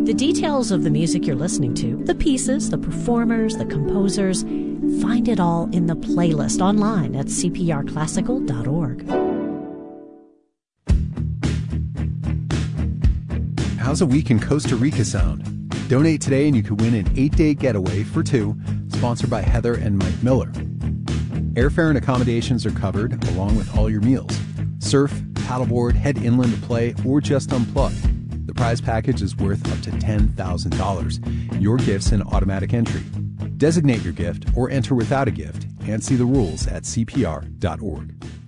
The details of the music you're listening to, the pieces, the performers, the composers, find it all in the playlist online at cprclassical.org. How's a week in Costa Rica sound? Donate today and you could win an 8-day getaway for two, sponsored by Heather and Mike Miller. Airfare and accommodations are covered, along with all your meals. Surf, paddleboard, head inland to play, or just unplug. The prize package is worth up to $10,000. Your gift's an automatic entry. Designate your gift or enter without a gift and see the rules at cpr.org.